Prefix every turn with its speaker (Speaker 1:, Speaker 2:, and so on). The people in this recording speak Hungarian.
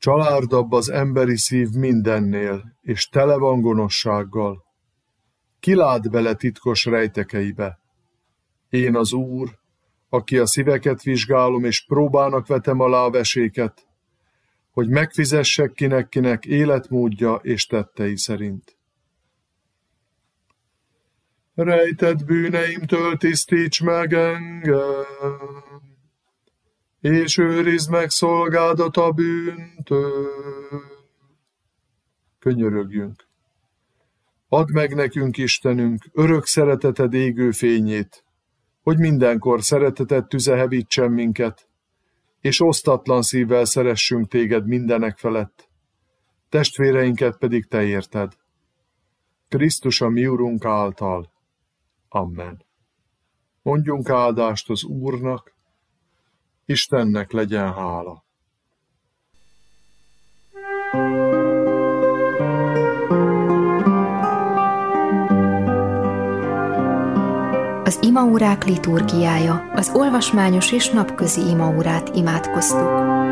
Speaker 1: Csalárdabb az emberi szív mindennél, és tele van gonoszsággal. Ki lát bele titkos rejtekeibe? Én az Úr, aki a szíveket vizsgálom, és próbának vetem alá a veséket, hogy megfizessek kinek életmódja és tettei szerint. Rejtett bűneimtől tisztíts meg engem, és őrizd meg szolgádat a bűntől. Könyörögjünk. Add meg nekünk, Istenünk, örök szereteted égő fényét, hogy mindenkor szereteted tüze hevítsen minket, és osztatlan szívvel szeressünk téged mindenek felett, testvéreinket pedig te érted. Krisztus a mi Urunk által. Amen. Mondjunk áldást az Úrnak, Istennek legyen hála.
Speaker 2: Az imaórák liturgiája, az olvasmányos és napközi imaórát imádkoztuk.